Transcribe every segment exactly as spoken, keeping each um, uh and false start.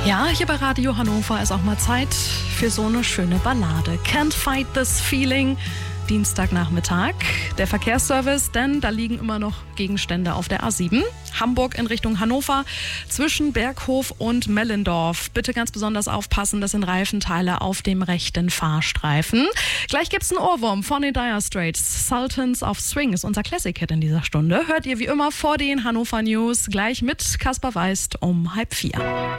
Ja, hier bei Radio Hannover ist auch mal Zeit für so eine schöne Ballade. Can't Fight This Feeling. Dienstagnachmittag. Der Verkehrsservice, denn da liegen immer noch Gegenstände auf der A sieben. Hamburg in Richtung Hannover zwischen Berghof und Mellendorf. Bitte ganz besonders aufpassen, das sind Reifenteile auf dem rechten Fahrstreifen. Gleich gibt's einen Ohrwurm von den Dire Straits. Sultans of Swing ist unser Classic-Hit in dieser Stunde. Hört ihr wie immer vor den Hannover News gleich mit Kaspar Weist um halb vier.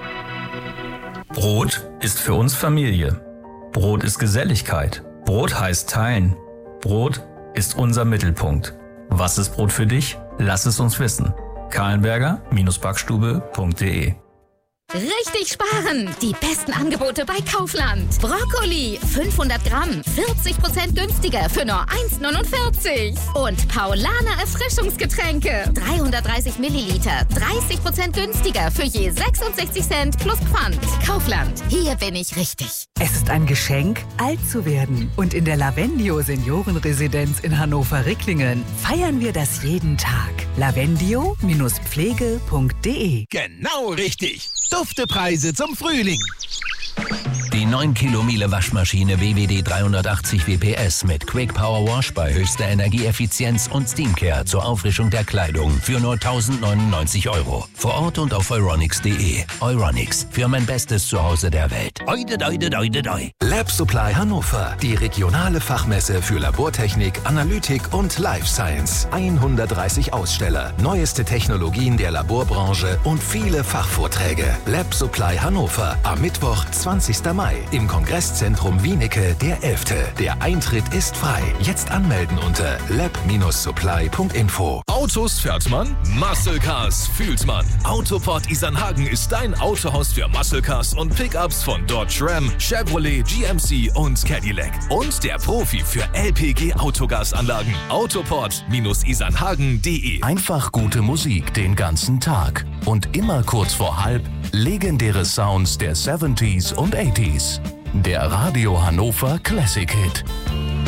Brot ist für uns Familie. Brot ist Geselligkeit. Brot heißt teilen. Brot ist unser Mittelpunkt. Was ist Brot für dich? Lass es uns wissen. kahlenberger Backstube punkt de. Richtig sparen! Die besten Angebote bei Kaufland. Brokkoli fünfhundert Gramm, vierzig Prozent günstiger für nur eins neunundvierzig. Und Paulaner Erfrischungsgetränke, dreihundertdreißig Milliliter, dreißig Prozent günstiger für je sechsundsechzig Cent plus Pfand. Kaufland, hier bin ich richtig. Es ist ein Geschenk, alt zu werden. Und in der Lavendio Seniorenresidenz in Hannover-Ricklingen feiern wir das jeden Tag. lavendio Pflege punkt de. Genau richtig. Dufte Preise zum Frühling. Die neun Kilo Miele Waschmaschine W W D dreihundertachtzig W P S mit Quick Power Wash bei höchster Energieeffizienz und Steamcare zur Auffrischung der Kleidung für nur tausendneunundneunzig Euro. Vor Ort und auf euronics punkt de. Euronics, für mein bestes Zuhause der Welt. Oide, oide, oide, oide. Lab Supply Hannover, die regionale Fachmesse für Labortechnik, Analytik und Life Science. hundertdreißig Aussteller, neueste Technologien der Laborbranche und viele Fachvorträge. Lab Supply Hannover am Mittwoch, zwanzigsten Mai im Kongresszentrum Wienicke, der elfte Der Eintritt ist frei. Jetzt anmelden unter lab Supply punkt info. Autos fährt man, Muscle Cars fühlt man. Autoport Isernhagen ist dein Autohaus für Muscle Cars und Pickups von Dodge Ram, Chevrolet, G M C und Cadillac. Und der Profi für L P G Autogasanlagen. Autoport Isernhagen punkt de. Einfach gute Musik den ganzen Tag. Und immer kurz vor halb legendäre Sounds der siebziger und achtziger. Der Radio Hannover Classic Hit.